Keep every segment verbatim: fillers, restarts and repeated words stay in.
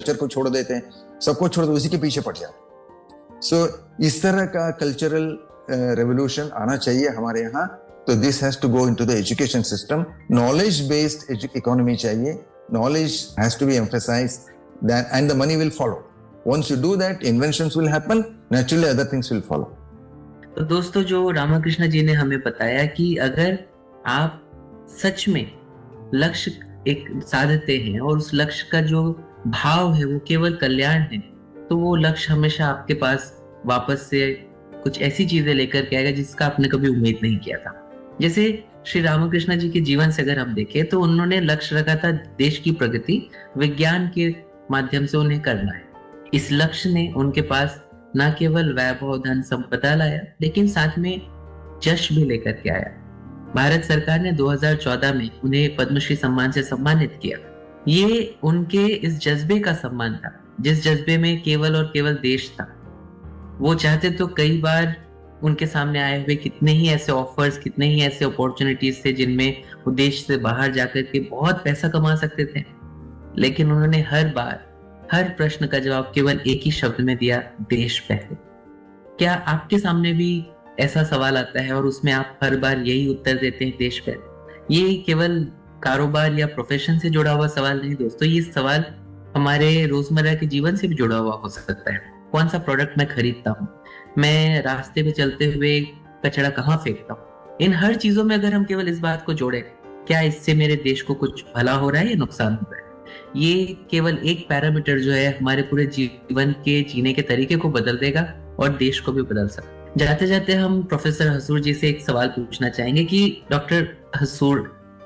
Culture को छोड़ देते हैं, सबको छोड़ दो, उसी के पीछे पड़ जाते। सो so, इस तरह का कल्चरल रेवोल्यूशन आना चाहिए हमारे यहाँ। तो this has to go into the education system. Knowledge based economy चाहिए, knowledge has to be emphasised and the money will follow. Once you do that, inventions will happen, naturally other things will follow. तो दोस्तों, जो रामाकृष्ण जी ने हमें बताया कि अगर आप सच में लक्ष्य एक साधते हैं और उस लक्ष्य का जो भाव है वो केवल कल्याण है, तो वो लक्ष्य हमेशा आपके पास वापस से कुछ ऐसी चीजें लेकर के आएगा जिसका आपने कभी उम्मीद नहीं किया था। जैसे श्री रामकृष्ण जी के जीवन से अगर हम देखें तो उन्होंने लक्ष्य रखा था देश की प्रगति विज्ञान के माध्यम से उन्हें करना है। इस लक्ष्य ने उनके पास न केवल वैभव धन संपदा लाया, लेकिन साथ में जश भी लेकर के आया। भारत सरकार ने दो हज़ार चौदह में उन्हें पद्मश्री सम्मान से सम्मानित किया। ये उनके इस जज्बे का सम्मान था, जिस जज्बे में केवल और केवल देश था। वो चाहते तो कई बार उनके सामने आए हुए कितने ही ऐसे ऑफर्स, कितने ही ऐसे अपॉर्चुनिटीज थे जिनमें वो देश से बाहर जाकर के बहुत पैसा कमा सकते थे, लेकिन उन्होंने हर बार हर प्रश्न का जवाब केवल एक ही शब्द में दिया, देश पहले। क्या आपके सामने भी ऐसा सवाल आता है और उसमें आप हर बार यही उत्तर देते हैं, देश पहले? ये केवल कारोबार या प्रोफेशन से जुड़ा हुआ सवाल नहीं दोस्तों, ये सवाल हमारे रोजमर्रा के जीवन से भी जुड़ा हुआ हो सकता है। कौन सा प्रोडक्ट मैं खरीदता हूँ, मैं रास्ते पे चलते हुए कचरा कहाँ फेंकता हूँ, इन हर चीजों में अगर हम केवल इस बात को जोड़े, क्या इससे मेरे देश को कुछ भला हो रहा है या नुकसान हो रहा है, ये केवल एक पैरामीटर जो है हमारे पूरे जीवन के जीने के तरीके को बदल देगा और देश को भी बदल सकता है। जाते जाते हम प्रोफेसर हसूर जी से एक सवाल पूछना चाहेंगे कि डॉक्टर हसूर,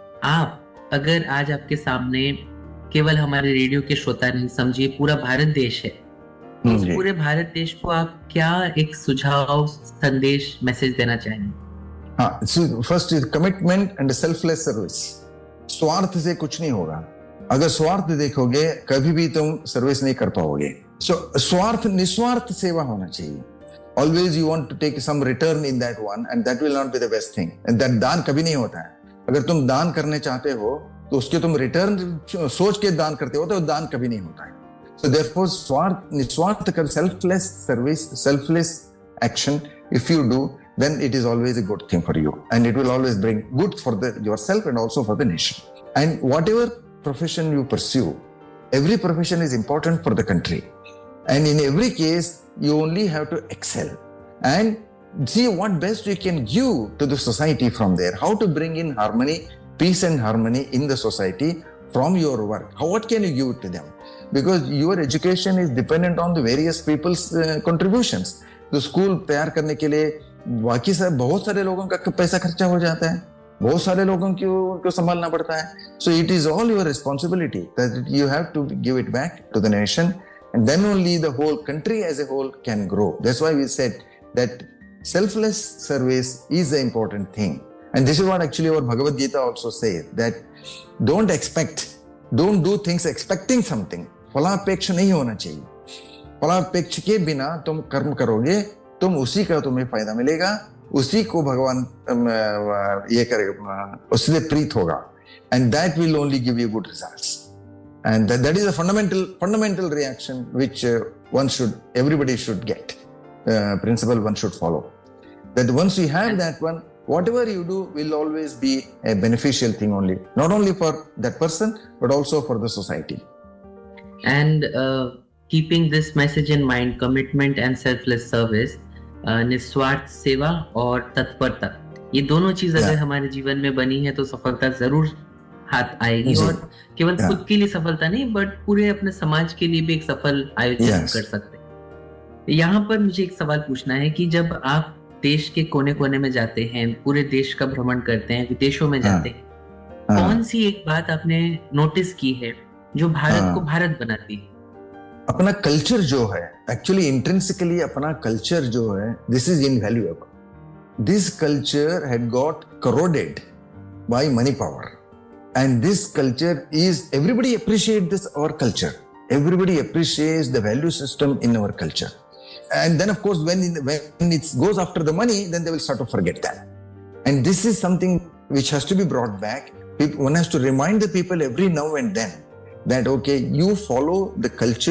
आप अगर आज आपके सामने केवल हमारे रेडियो के श्रोता नहीं, समझिए पूरा भारत देश है, तो उस पूरे भारत देश को आप क्या एक सुझाव, संदेश, मैसेज देना चाहेंगे? हाँ, first is commitment and selfless service. स्वार्थ से कुछ नहीं होगा। अगर स्वार्थ देखोगे कभी भी तुम सर्विस नहीं कर पाओगे। सो so, स्वार्थ निस्वार्थ सेवा होना चाहिए। Always you want to take some return in that one, and that will not be the best thing. And that दान कभी नहीं होता है। अगर तुम दान करने चाहते हो तो उसके तुम रिटर्न सोच के दान करते हो तो दान कभी नहीं होता है। So therefore स्वार्थ निस्वार्थ कर, selfless service, selfless action, if you do, then it is always a good thing for you, and it will always bring good for the yourself and also for the nation. And whatever profession you pursue, every profession is important for the country, and in every case you only have to excel and see what best you can give to the society from there. How to bring in harmony, peace and harmony in the society from your work. How, what can you give to them? Because your education is dependent on the various people's uh, contributions. तो school तैयार करने के लिए बाकी सब बहुत सारे लोगों का पैसा खर्चा हो जाता है, बहुत सारे लोगों को उनको संभालना पड़ता है। So it is all your responsibility that you have to give it back to the nation, and then only the whole country as a whole can grow. That's why we said that selfless service is the important thing. And this is what actually our Bhagavad Gita also says, that don't expect, don't do things expecting something. फलापेक्ष नहीं होना चाहिए। फलापेक्ष के बिना तुम कर्म करोगे, तुम उसी का तुम्हें फायदा मिलेगा, उसी को भगवान ये करेगा, उससे प्रीत होगा, and that will only give you good results. And that, that is a fundamental fundamental reaction which uh, one should, everybody should get, uh, principle one should follow. That once you have that one, whatever you do will always be a beneficial thing only, not only for that person but also for the society. And uh, keeping this message in mind, commitment and selfless service, uh, निस्वार्थ सेवा और तत्परता, ये दोनों चीज अगर yeah. हमारे जीवन में बनी है तो सफलता जरूर हाथ आएगी। और केवल yeah. खुद के लिए सफलता नहीं, बट पूरे अपने समाज के लिए भी एक सफल आयोजन yes. कर सकते हैं। यहाँ पर मुझे एक सवाल पूछना है कि जब आप देश के कोने कोने में जाते हैं, पूरे देश का भ्रमण करते हैं, विदेशों में जाते हैं, हाँ, कौन सी एक बात आपने नोटिस की है जो भारत हाँ, को भारत बनाती है? अपना कल्चर जो है, एक्चुअली इंट्रिंसिकली अपना कल्चर जो है, this is invaluable. This culture had got corroded bye money power, and this culture is, everybody appreciate this our culture, everybody appreciates the value system in our culture. And then, of course, when when it goes after the money, then they will start to forget that. And this is something which has to be brought back. One has to remind the people every now and then that, okay, you follow the culture